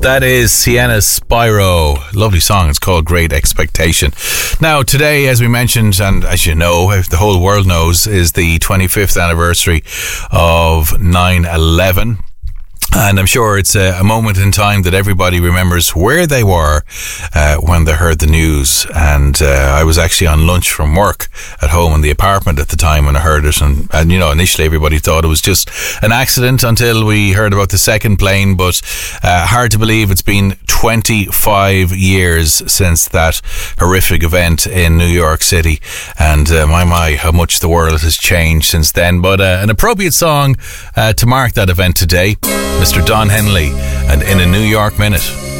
That is Sienna Spyro. Lovely song. It's called Great Expectation. Now, today, as we mentioned, and as you know, the whole world knows, is the 25th anniversary of 9/11. And I'm sure it's a moment in time that everybody remembers where they were when they heard the news. And I was actually on lunch from work at home in the apartment at the time when I heard it. And you know, initially everybody thought it was just an accident until we heard about the second plane. But hard to believe it's been 25 years since that horrific event in New York City. And my, how much the world has changed since then. But an appropriate song to mark that event today. Mr. Don Henley and In a New York Minute.